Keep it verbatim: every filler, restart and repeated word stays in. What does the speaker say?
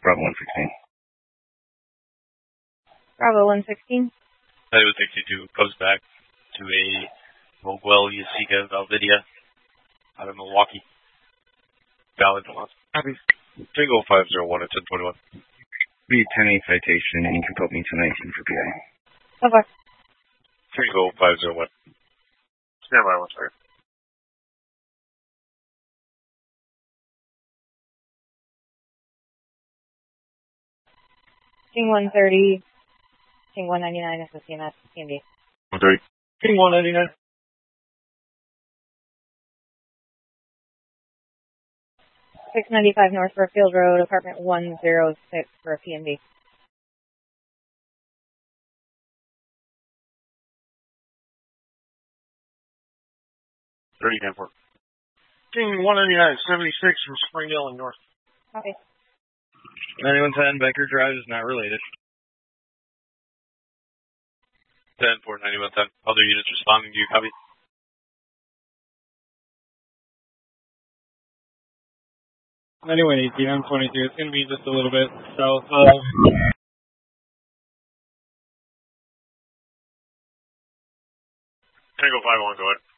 Bravo one sixteen. Bravo one sixteen. Hollywood sixty-two goes back to a Vogwell Yasiga Valvidia out of Milwaukee. Valid. Copy. Tango five zero one at ten twenty-one. Be ten eight citation, and you can put me to nineteen for P I. Over. Tango five zero one. Stand by one second. King one thirty. King one ninety-nine is the C M S C M D. one thirty. King one ninety-nine. six ninety-five North Brookfield Road, apartment one oh six for a P M D. thirty ten four. King one ninety-nine, seventy-six from Springdale and North. Copy. ninety-one ten, Becker Drive is not related. ten four ninety-one ten. Other units responding to you, copy. ninety-one eighteen, I'm twenty-two. It's going to be just a little bit south of... Tango five one, go ahead.